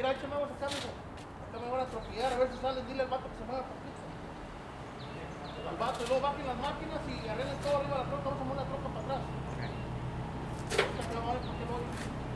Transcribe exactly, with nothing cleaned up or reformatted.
Mira, échame aguas acá, mijo. Acá me van a atropellar, a ver si sales, dile al vato que se mueva poquito. Al vato, y luego bajen las máquinas y arreglen todo arriba de la troca, vamos a mover la troca para atrás. Ahorita que la voy, ¿por qué voy?